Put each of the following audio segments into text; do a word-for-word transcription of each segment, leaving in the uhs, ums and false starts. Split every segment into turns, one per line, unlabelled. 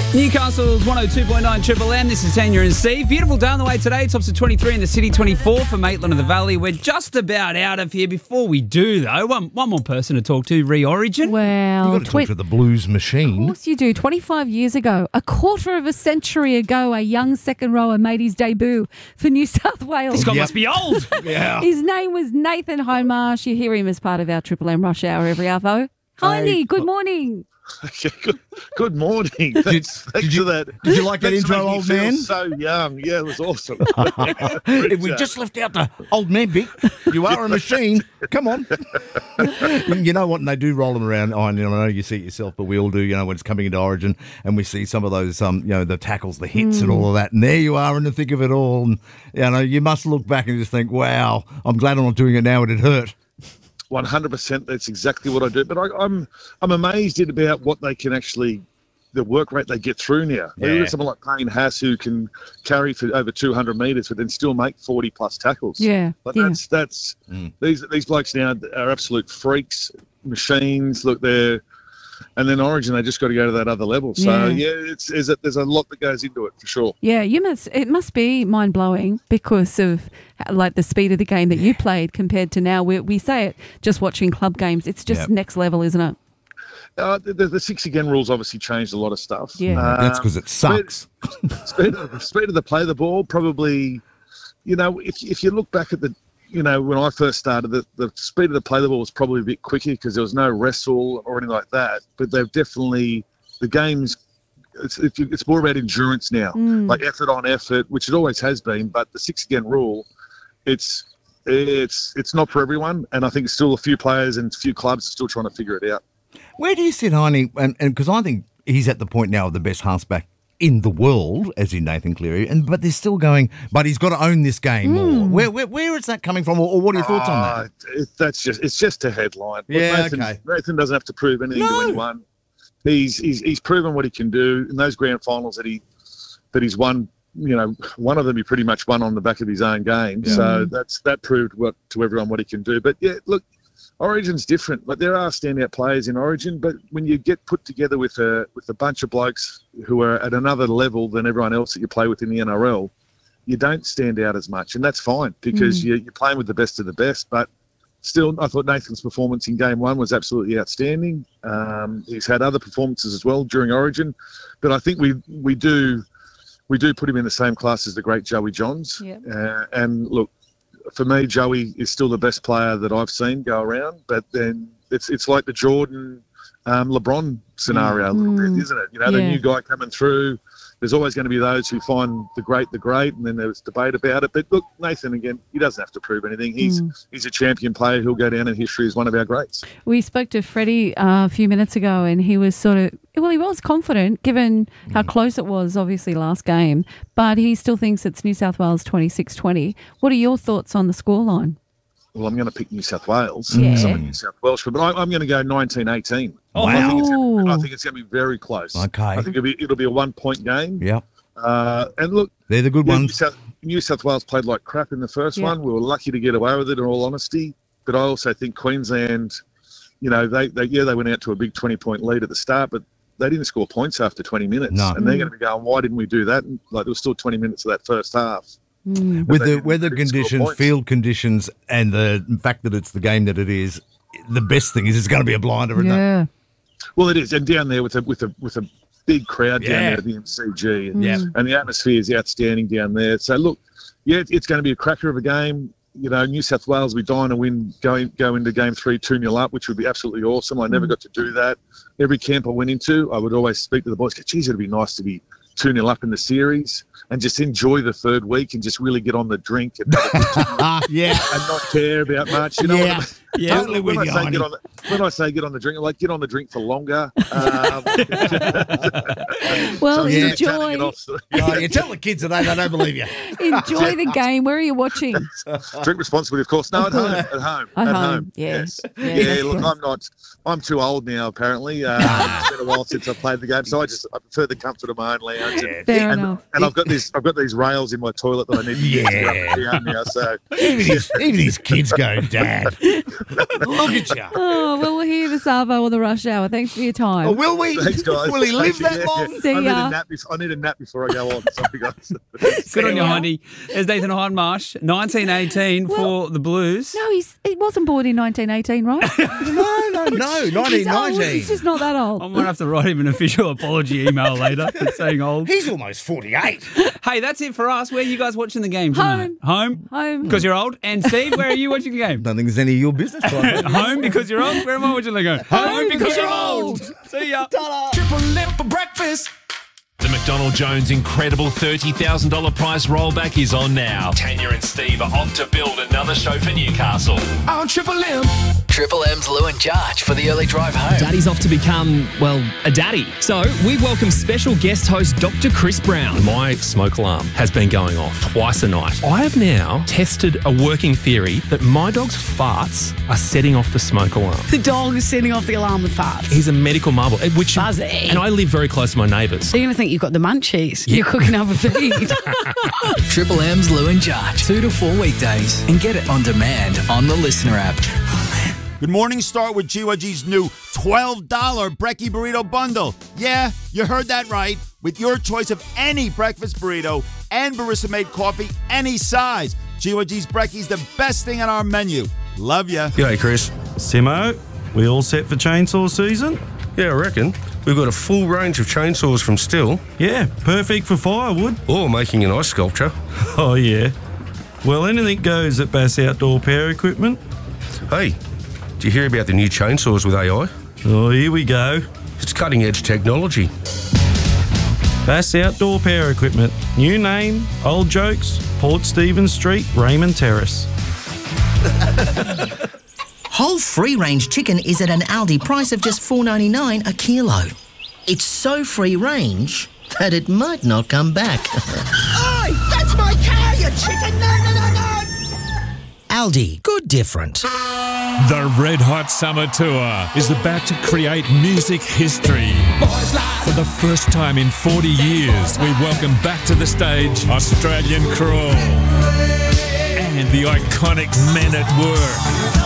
Newcastle's one oh two point nine Triple M. This is Tanya and Steve. Beautiful day on the way today. Tops of twenty-three in the city, twenty-four for Maitland of the Valley. We're just about out of here. Before we do, though, one, one more person to talk to, Re-Origin.
Well,
You've got to talk to the Blues Machine.
Of course you do. twenty-five years ago, a quarter of a century ago, a young second rower made his debut for New South Wales.
This guy
Yep.
must be old.
Yeah.
His name was Nathan Hindmarsh. You hear him as part of our Triple M Rush Hour every hour. Hindy, good morning.
Okay, good, good morning. Thanks, thanks
did you-
for that.
did you like that
Thanks for
intro,
making me
old
feel
man?
So young. Yeah, it was awesome.
we just left out the old man bit. You are a machine. Come on. You know what? And they do roll them around. Oh, I know you see it yourself, but we all do, you know, when it's coming into Origin and we see some of those, um, you know, the tackles, the hits and all of that. And there you are in the thick of it all. And, you know, you must look back and just think, wow, I'm glad I'm not doing it now and it hurt.
one hundred percent. That's exactly what I do. But I, I'm I'm amazed at about what they can actually, the work rate they get through now.
Yeah.
Look at someone like Payne Haas who can carry for over two hundred metres, but then still make forty plus tackles.
Yeah,
But
yeah.
that's that's
Mm.
these these blokes now are absolute freaks, machines. Look, they're and then Origin, they just got to go to that other level. So
Yeah.
yeah, it's is it, there's a lot that goes into it for sure.
Yeah, you must. It must be mind blowing because of like the speed of the game that you played compared to now. We we say it just watching club games. It's just
Yep.
next level, isn't it?
Uh, the, the six again rules obviously changed a lot of stuff.
Yeah.
Um,
That's because it sucks.
speed, of, speed of the play of the ball, probably, you know, if if you look back at the, you know, when I first started, the, the speed of the play of the ball was probably a bit quicker because there was no wrestle or anything like that. But they've definitely, the game's, it's, it's it's more about endurance now,
Mm.
like effort on effort, which it always has been. But the six again rule, it's it's it's not for everyone, and I think still a few players and a few clubs are still trying to figure it out.
Where do you sit, Heine? And because I think he's at the point now of the best halfback in the world, as in Nathan Cleary, and but they're still going, but he's got to own this game more. Where, where where is that coming from, or, or what are your thoughts on that?
Uh, it, that's just it's just a headline. Look,
Yeah,
Nathan,
okay.
Nathan doesn't have to prove anything
No.
to anyone. He's he's he's proven what he can do in those grand finals that he that he's won. You know, one of them he pretty much won on the back of his own game.
Yeah.
So that's that proved what to everyone what he can do. But yeah, look, Origin's different. Like there are standout players in Origin, but when you get put together with a with a bunch of blokes who are at another level than everyone else that you play with in the N R L, you don't stand out as much, and that's fine because
Mm.
you, you're playing with the best of the best. But still, I thought Nathan's performance in game one was absolutely outstanding. Um, he's had other performances as well during Origin, but I think we we do we do put him in the same class as the great Joey Johns.
Yep.
Uh, and look, for me, Joey is still the best player that I've seen go around. But then it's it's like the Jordan um, LeBron scenario, a little
Mm.
bit, isn't it? You know, the
Yeah.
new guy coming through. There's always going to be those who find the great the great, and then there's debate about it. But look, Nathan, again, he doesn't have to prove anything. He's
Mm.
he's a champion player. He'll go down in history as one of our greats.
We spoke to Freddie uh, a few minutes ago, and he was sort of well, he was confident given how close it was, obviously last game, but he still thinks it's New South Wales twenty-six twenty. What are your thoughts on the scoreline?
Well, I'm going to pick New South Wales.
Yeah.
I'm a New South Welsh, but I, I'm going to go nineteen eighteen.
Oh,
I think it's
wow.
gonna, I think it's going to be very close.
Okay.
I think it'll be it'll be a one point game.
Yeah,
Uh, and look,
they're the good
yeah, New,
ones.
South, New South Wales played like crap in the first
Yeah.
one. We were lucky to get away with it, in all honesty. But I also think Queensland, you know, they, they yeah they went out to a big twenty point lead at the start, but they didn't score points after twenty minutes.
No.
And they're going to be going, why didn't we do that? And like there was still twenty minutes of that first half.
Mm.
With
they
the
didn't-
weather
they didn't score
conditions,
points.
field conditions, and the fact that it's the game that it is, the best thing is it's going to be a blinder, isn't it?
Yeah.
Well, it is, and down there with a with a with a big crowd down
Yeah.
there at the M C G, and,
Yeah.
and the atmosphere is outstanding down there. So look, yeah, it's going to be a cracker of a game. You know, New South Wales will be dying to win, going go into game three two nil up, which would be absolutely awesome. I never got to do that. Every camp I went into, I would always speak to the boys. Go, geez, it'd be nice to be two nil up in the series and just enjoy the third week and just really get on the drink and,
yeah.
and not care about much. You know
Yeah.
what I mean?
Yeah. Totally
when,
with
I
you,
say get
Arnie.
on the, when I say get on the drink, like get on the drink for longer. Um,
Well,
so instead of
enjoy.
turning it off,
Oh, you tell the kids today they don't believe you.
Enjoy the game. Where are you watching?
drink responsibly, of course. No,
Of
at home.
course.
At home.
At
At
home,
home.
yeah.
Yes.
Yeah,
Yeah.
that's
look,
good.
I'm not. I'm too old now. Apparently, uh, it's been a while since I played the game, so I just I prefer the comfort of my own lounge. And,
Fair
and,
enough.
and I've got these. I've got these rails in my toilet that I need to get
Yeah.
up and down now. So
Even his, even his kids go, Dad, look at you.
Oh, well, we'll hear the Savo on the rush hour. Thanks for your time.
Oh, will we?
Thanks, guys.
Will he live
Thanks,
that
yeah.
long?
See
I need,
ya.
a nap before, I need a nap before I go on. Sorry, guys.
Good on you, Hindy. There's Nathan Hindmarsh, nineteen eighteen
Well,
for the Blues.
No, he's he wasn't born in nineteen eighteen, right?
No, no, no,
He's
nineteen
old.
nineteen.
He's just not that old.
I might have to write him an official apology email later for saying old.
He's almost forty-eight.
Hey, that's it for us. Where are you guys watching the game tonight?
Home.
Home?
Home.
Because you're old. And Steve, where are you watching the game?
Don't think it's any of your business. Clive.
Home because you're old? Where am I watching the game? Home because you're old. See ya.
Triple M for breakfast.
The McDonald Jones incredible thirty thousand dollars prize rollback is on now. Tanya and Steve are off to build another show for Newcastle.
On Triple M.
Triple M's Lou and Jarch for the early drive home.
Daddy's off to become, well, a daddy. So we welcome special guest host Doctor Chris Brown.
My smoke alarm has been going off twice a night. I have now tested a working theory that my dog's farts are setting off the smoke alarm.
The dog is setting off the alarm with farts.
He's a medical marvel, which
Buzzy.
And I live very close to my neighbours.
They're going to think you've got the munchies. You're cooking up a feed.
Triple M's Lou and Jarch. Two to four weekdays. And get it on demand on the Listener app.
Good morning. Start with G Y G's new twelve dollars Brekkie Burrito Bundle. Yeah, you heard that right. With your choice of any breakfast burrito and barista-made coffee, any size. G Y G's Brekkie's the best thing on our menu. Love ya.
G'day, Chris. Simo, we all set for chainsaw season?
Yeah, I reckon. We've got a full range of chainsaws from Stihl.
Yeah, perfect for firewood.
Or making an ice sculpture.
Oh, yeah. Well, anything goes at Bass Outdoor Power Equipment.
Hey, did you hear about the new chainsaws with A I?
Oh, here we go.
It's cutting-edge technology.
Bass Outdoor Power Equipment. New name, old jokes, Port Stephens Street, Raymond Terrace.
Whole free-range chicken is at an Aldi price of just four dollars ninety-nine a kilo. It's so free-range that it might not come back.
Oi, that's my cow, you chicken! No, no, no, no!
Aldi, good different.
The Red Hot Summer Tour is about to create music history. For the first time in forty years, we welcome back to the stage Australian Crawl and the iconic Men at Work.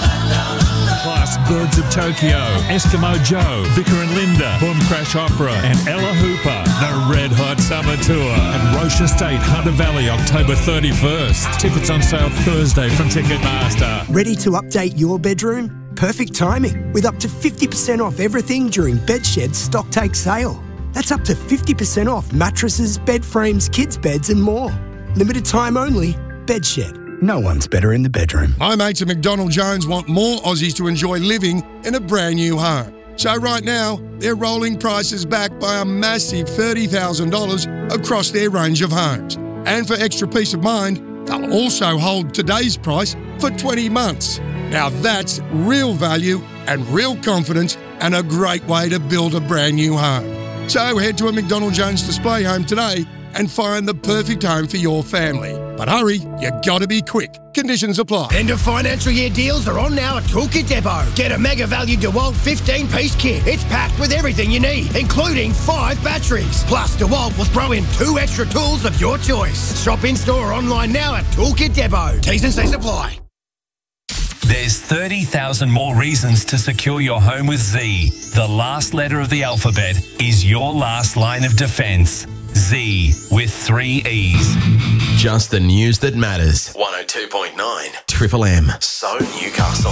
Plus Birds of Tokyo, Eskimo Joe, Vicar and Linda, Boom Crash Opera and Ella Hooper. The Red Hot Summer Tour at Roche Estate, Hunter Valley, October thirty-first. Tickets on sale Thursday from Ticketmaster.
Ready to update your bedroom? Perfect timing, with up to fifty percent off everything during Bedshed's stock take sale. That's up to fifty percent off mattresses, bed frames, kids' beds and more. Limited time only. Bedshed. No one's better in the bedroom.
My mates at McDonald Jones want more Aussies to enjoy living in a brand new home. So right now, they're rolling prices back by a massive thirty thousand dollars across their range of homes. And for extra peace of mind, they'll also hold today's price for twenty months. Now that's real value and real confidence and a great way to build a brand new home. So head to a McDonald Jones display home today and find the perfect home for your family. But hurry, you gotta be quick. Conditions apply.
End of financial year deals are on now at Toolkit Depot. Get a mega value DeWalt fifteen-piece kit. It's packed with everything you need, including five batteries. Plus, DeWalt will throw in two extra tools of your choice. Shop in-store or online now at Toolkit Depot. T's and C's apply.
There's thirty thousand more reasons to secure your home with Z. The last letter of the alphabet is your last line of defence. Z with three E's.
Just the news that matters.
one oh two point nine
Triple M.
So Newcastle.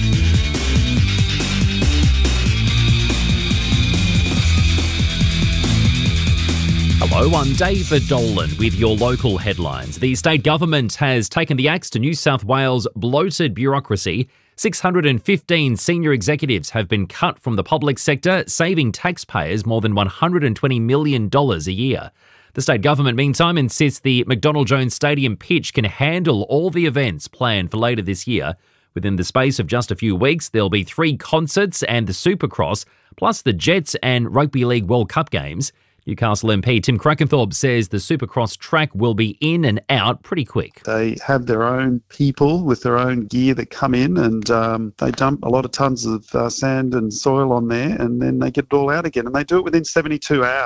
Hello, I'm David Dolan with your local headlines. The state government has taken the axe to New South Wales' bloated bureaucracy. six hundred fifteen senior executives have been cut from the public sector, saving taxpayers more than one hundred twenty million dollars a year. The state government, meantime, insists the McDonald Jones Stadium pitch can handle all the events planned for later this year. Within the space of just a few weeks, there'll be three concerts and the Supercross, plus the Jets and Rugby League World Cup games. Newcastle M P Tim Krakenthorpe says the Supercross track will be in and out pretty quick.
They have their own people with their own gear that come in and um, they dump a lot of tons of uh, sand and soil on there and then they get it all out again and they do it within seventy-two hours.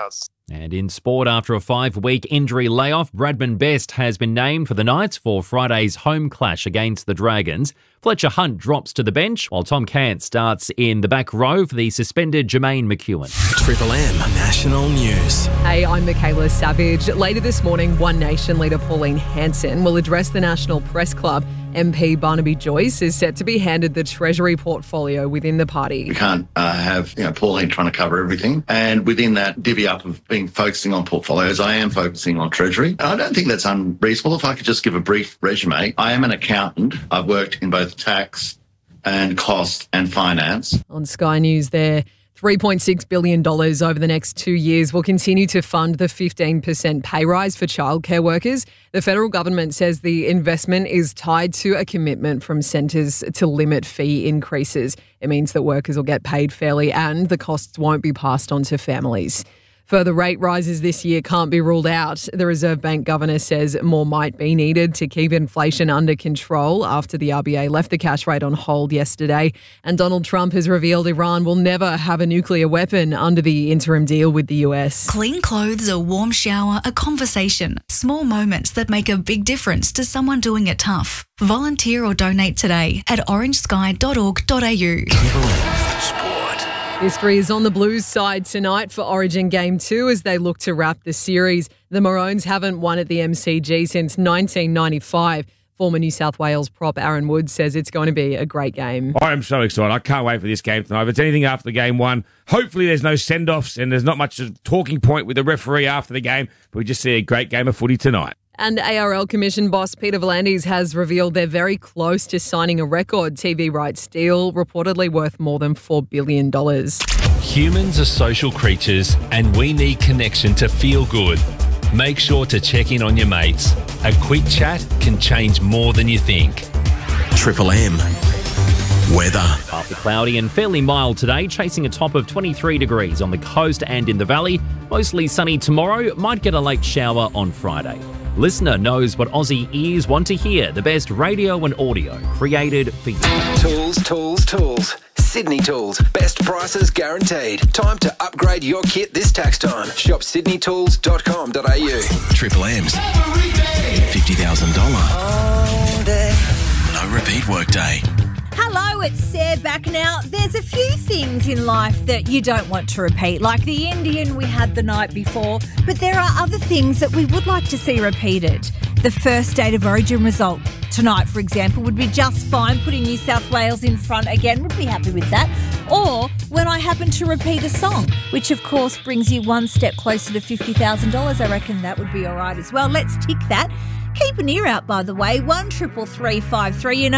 And in sport, after a five-week injury layoff, Bradman Best has been named for the Knights for Friday's home clash against the Dragons. Fletcher Hunt drops to the bench, while Tom Cant starts in the back row for the suspended Jermaine McEwen.
Triple M National News.
Hey, I'm Michaela Savage. Later this morning, One Nation leader Pauline Hanson will address the National Press Club. M P Barnaby Joyce is set to be handed the Treasury portfolio within the party.
We can't uh, have you know Pauline trying to cover everything, and within that divvy up of being focusing on portfolios, I am focusing on Treasury. And I don't think that's unreasonable. If I could just give a brief resume, I am an accountant. I've worked in both tax and cost and finance.
On Sky News there, three point six billion dollars over the next two years will continue to fund the fifteen percent pay rise for childcare workers. The federal government says the investment is tied to a commitment from centres to limit fee increases. It means that workers will get paid fairly and the costs won't be passed on to families. Further rate rises this year can't be ruled out. The Reserve Bank governor says more might be needed to keep inflation under control after the R B A left the cash rate on hold yesterday. And Donald Trump has revealed Iran will never have a nuclear weapon under the interim deal with the U S.
Clean clothes, a warm shower, a conversation. Small moments that make a big difference to someone doing it tough. Volunteer or donate today at orange sky dot org dot a u.
History is on the Blues side tonight for Origin Game two as they look to wrap the series. The Maroons haven't won at the M C G since nineteen ninety-five. Former New South Wales prop Aaron Woods says it's going to be a great game.
I am so excited. I can't wait for this game tonight. If it's anything after the game one, hopefully there's no send-offs and there's not much of a talking point with the referee after the game. But we just see a great game of footy tonight.
And A R L Commission boss Peter V'landys has revealed they're very close to signing a record T V rights deal, reportedly worth more than four billion dollars.
Humans are social creatures and we need connection to feel good. Make sure to check in on your mates. A quick chat can change more than you think.
Triple M weather.
Partly cloudy and fairly mild today, chasing a top of twenty-three degrees on the coast and in the valley. Mostly sunny tomorrow, might get a late shower on Friday. Listener knows what Aussie ears want to hear. The best radio and audio created for you.
Tools, tools, tools. Sydney Tools. Best prices guaranteed. Time to upgrade your kit this tax time. Shop sydney tools dot com dot a u. Triple M's. fifty thousand dollars.
All day.
No repeat workday.
Hello, it's Sarah back now. There's a few things in life that you don't want to repeat, like the Indian we had the night before, but there are other things that we would like to see repeated. The first State of Origin result tonight, for example, would be just fine. Putting New South Wales in front again, would be happy with that. Or when I happen to repeat a song, which of course brings you one step closer to fifty thousand dollars. I reckon that would be all right as well. Let's tick that. Keep an ear out, by the way, one triple three five three. You know,